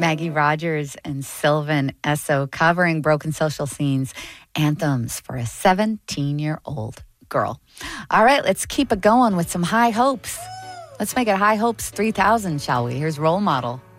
Maggie Rogers and Sylvan Esso covering Broken Social Scenes anthems for a 17-year-old girl. All right, let's keep it going with some high hopes. Let's make it High Hopes 3000, shall we? Here's Role Model.